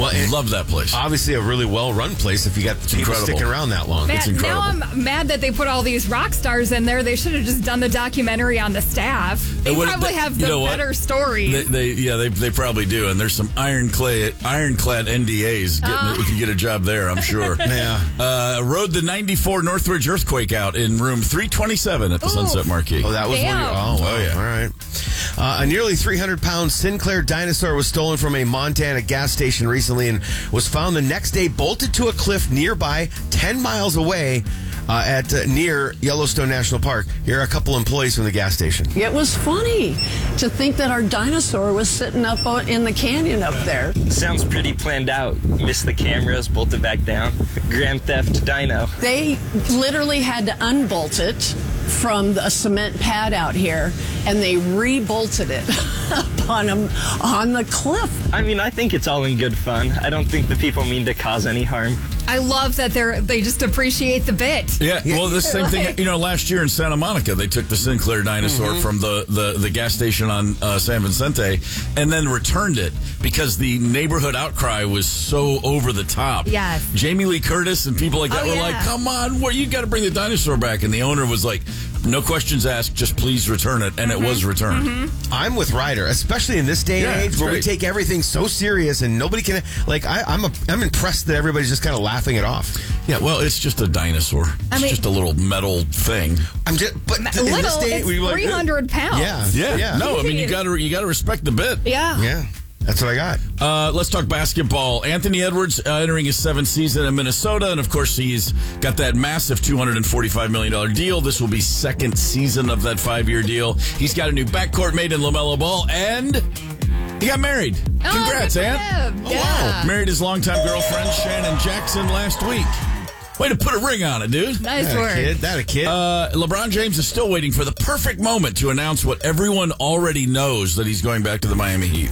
Well, I love that place. Obviously, a really well-run place if you got people incredible. sticking around that long. Man, It's incredible. now I'm mad that they put all these rock stars in there. They should have just done the documentary on the staff. They probably have the better stories. They probably do. And there's some ironclad NDAs if you get a job there, I'm sure. Yeah. Rode the 94 Northridge earthquake out in room 327 at the Sunset Marquee. Oh, that was Damn. one. Oh, yeah. All right. A nearly 300-pound Sinclair dinosaur was stolen from a Montana gas station recently and was found the next day bolted to a cliff nearby, 10 miles away near Yellowstone National Park. Here are a couple employees from the gas station. It was funny to think that our dinosaur was sitting up in the canyon up there. Sounds pretty planned out. Missed the cameras, bolted back down. Grand Theft Dino. They literally had to unbolt it from a cement pad out here, and they rebolted it upon them on the cliff. I mean, I think it's all in good fun. I don't think the people mean to cause any harm. I love that they just appreciate the bit. Yeah, well, the same thing, last year in Santa Monica, they took the Sinclair dinosaur from the gas station on San Vicente and then returned it because the neighborhood outcry was so over the top. Yes. Jamie Lee Curtis and people like that were like, come on, you got to bring the dinosaur back. And the owner was like, no questions asked, just please return it. And it was returned. I'm with Ryder, especially in this day and age where we take everything so serious and nobody can, I'm impressed that everybody's just kind of laughing it off. Yeah, well, it's just a dinosaur. It's just a little metal thing. It's 300 pounds. Yeah. No, I mean, you got to respect the bit. Yeah. That's what I got. Let's talk basketball. Anthony Edwards entering his 7th season in Minnesota, and of course he's got that massive $245 million deal. This will be 2nd season of that 5-year deal. He's got a new backcourt mate in LaMelo Ball, and he got married. Congrats, Ant. Wow. Married his longtime girlfriend, Shannon Jackson, last week. Way to put a ring on it, dude. Nice work. That a kid. LeBron James is still waiting for the perfect moment to announce what everyone already knows, that he's going back to the Miami Heat.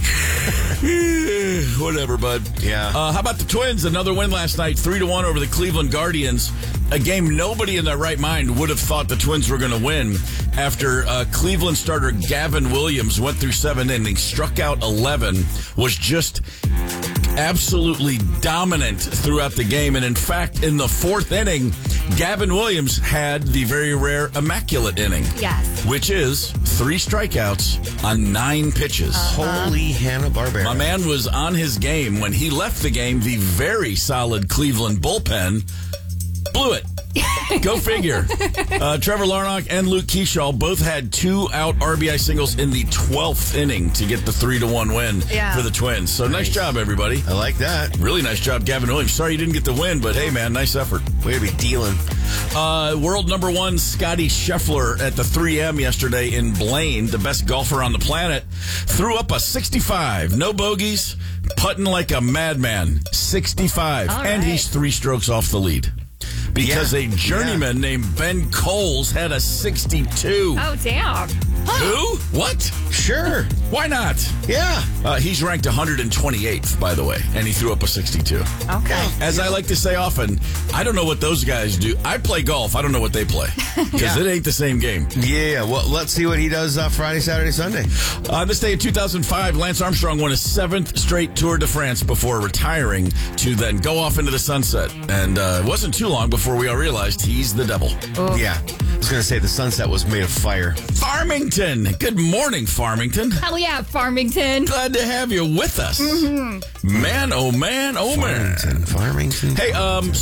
Whatever, bud. Yeah. How about the Twins? Another win last night, 3-1 over the Cleveland Guardians. A game nobody in their right mind would have thought the Twins were going to win after Cleveland starter Gavin Williams went through 7 innings, struck out 11, was just absolutely dominant throughout the game. And in fact, in the 4th inning, Gavin Williams had the very rare immaculate inning. Yes. Which is 3 strikeouts on 9 pitches. Holy Hanna-Barbera. My man was on his game. When he left the game, the very solid Cleveland bullpen blew it. Go figure. Trevor Larnach and Luke Kershaw both had 2-out RBI singles in the 12th inning to get the 3-1 win for the Twins. So nice job, everybody. I like that. Really nice job, Gavin Williams. Sorry you didn't get the win, but hey, man, nice effort. Way to be dealing. World number 1 Scotty Scheffler at the 3M yesterday in Blaine, the best golfer on the planet, threw up a 65. No bogeys, putting like a madman. 65. And he's 3 strokes off the lead. Because a journeyman named Ben Coles had a 62. Oh, damn. Who? What? Sure. Why not? Yeah. He's ranked 128th, by the way, and he threw up a 62. Okay. As I like to say often, I don't know what those guys do. I play golf. I don't know what they play because it ain't the same game. Yeah. Well, let's see what he does Friday, Saturday, Sunday. On this day in 2005, Lance Armstrong won his 7th straight Tour de France before retiring to then go off into the sunset. And it wasn't too long before we all realized he's the devil. Oh. Yeah. I was going to say the sunset was made of fire. Farmington. Good morning, Farmington. Hell yeah, Farmington. Glad to have you with us. Man, oh man, oh man. Farmington. Hey,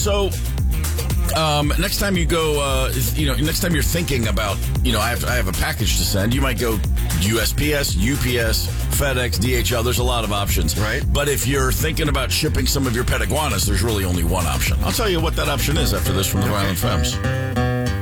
next time you go, next time you're thinking about, I have a package to send, you might go USPS, UPS, FedEx, DHL. There's a lot of options. Right. But if you're thinking about shipping some of your pet iguanas, there's really only one option. I'll tell you what that option is after this from the Violent Femmes.